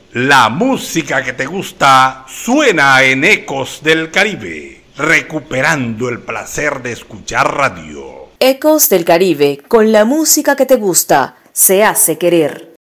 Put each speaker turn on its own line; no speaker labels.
La música que te gusta suena en Ecos del Caribe, recuperando el placer de escuchar radio.
Ecos del Caribe, con la música que te gusta, se hace querer.